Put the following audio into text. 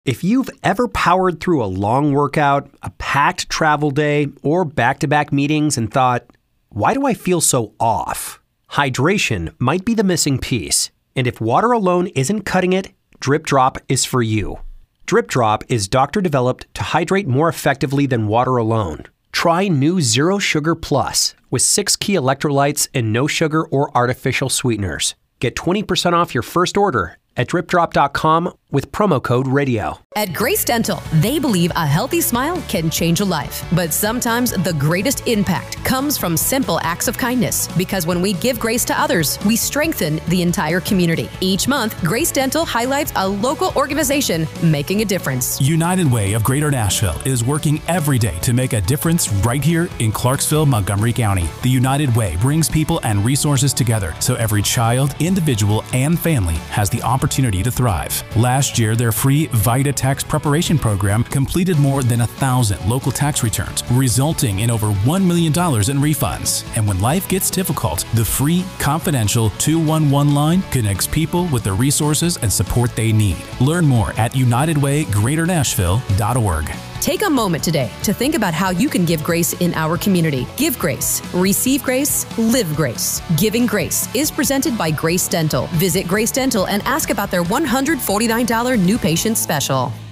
If you've ever powered through a long workout, a packed travel day, or back-to-back meetings and thought, why do I feel so off? Hydration might be the missing piece. And if water alone isn't cutting it, Drip Drop is for you. Drip Drop is doctor-developed to hydrate more effectively than water alone. Try new Zero Sugar Plus with 6 key electrolytes and no sugar or artificial sweeteners. Get 20% off your first order at dripdrop.com with promo code RADIO. At Grace Dental, they believe a healthy smile can change a life. But sometimes the greatest impact comes from simple acts of kindness. Because when we give grace to others, we strengthen the entire community. Each month, Grace Dental highlights a local organization making a difference. United Way of Greater Nashville is working every day to make a difference right here in Clarksville, Montgomery County. The United Way brings people and resources together so every child, individual, and family has the opportunity to thrive. Last year, their free Vita Tax Preparation Program completed more than 1,000 local tax returns, resulting in over $1 million in refunds. And when life gets difficult, the free, confidential 211 line connects people with the resources and support they need. Learn more at UnitedWayGreaterNashville.org. Take a moment today to think about how you can give grace in our community. Give grace, receive grace, live grace. Giving Grace is presented by Grace Dental. Visit Grace Dental and ask about their $149 new patient special.